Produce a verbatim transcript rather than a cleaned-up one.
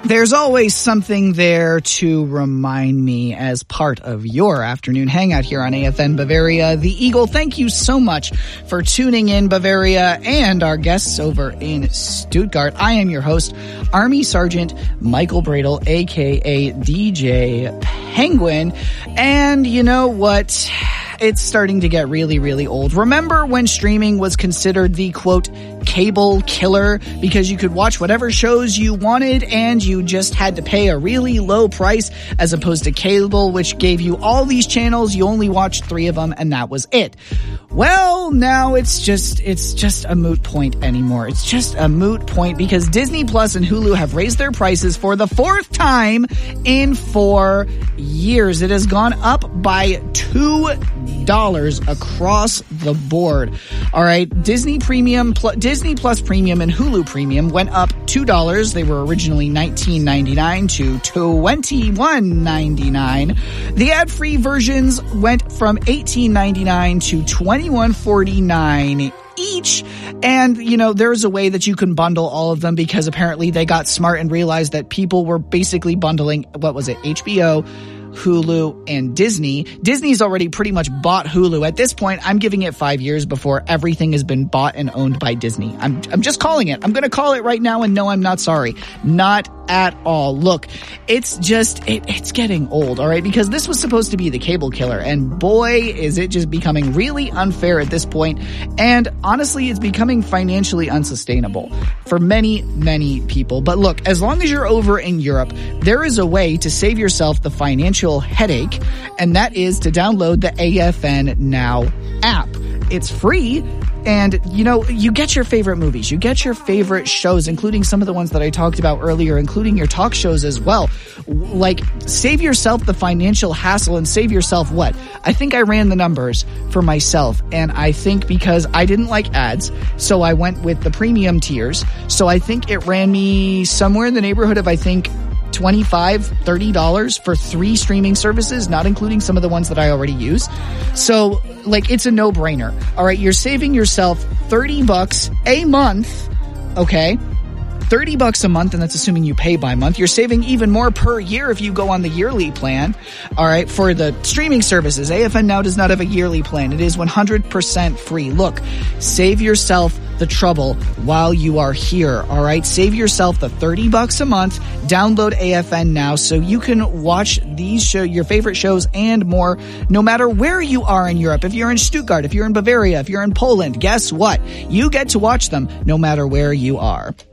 There's always something there to remind me as part of your afternoon hangout here on A F N Bavaria. The Eagle, thank you so much for tuning in, Bavaria, and our guests over in Stuttgart. I am your host, Army Sergeant Michael Bradle, a k a. D J Penguin. And you know what? It's starting to get really, really old. Remember when streaming was considered the, quote, cable killer because you could watch whatever shows you wanted and you just had to pay a really low price as opposed to cable, which gave you all these channels. You only watched three of them and that was it. Well, now it's just, it's just a moot point anymore. It's just a moot point because Disney Plus and Hulu have raised their prices for the fourth time in four years. It has gone up by two dollars across the board. All right. Disney Premium, Pl- Disney Plus Premium and Hulu Premium went up two dollars. They were originally nineteen ninety-nine to twenty-one ninety-nine. The ad-free versions went from eighteen ninety-nine to twenty-one forty-nine each. And, you know, there's a way that you can bundle all of them because apparently they got smart and realized that people were basically bundling, what was it, H B O, Hulu, and Disney. Disney's already pretty much bought Hulu. At this point, I'm giving it five years before everything has been bought and owned by Disney. I'm I'm just calling it. I'm going to call it right now, and no, I'm not sorry. Not at all. Look, it's just, it, it's getting old, all right? Because this was supposed to be the cable killer, and boy, is it just becoming really unfair at this point. And honestly, it's becoming financially unsustainable for many, many people. But look, as long as you're over in Europe, there is a way to save yourself the financial headache, and that is to download the A F N Now app. It's free, and, you know, you get your favorite movies, you get your favorite shows, including some of the ones that I talked about earlier, including your talk shows as well. Like, save yourself the financial hassle and save yourself what? I think I ran the numbers for myself, and I think because I didn't like ads, so I went with the premium tiers, so I think it ran me somewhere in the neighborhood of, I think, twenty-five dollars, thirty dollars for three streaming services, not including some of the ones that I already use. So, like, it's a no-brainer. All right, you're saving yourself thirty bucks a month, okay? thirty bucks a month, and that's assuming you pay by month. You're saving even more per year if you go on the yearly plan. All right, for the streaming services, A F N Now does not have a yearly plan. It is one hundred percent free. Look, save yourself the trouble while you are here. All right, save yourself the thirty bucks a month. Download A F N Now so you can watch these show, your favorite shows and more, no matter where you are in Europe. If you're in Stuttgart, if you're in Bavaria, if you're in Poland, guess what? You get to watch them no matter where you are.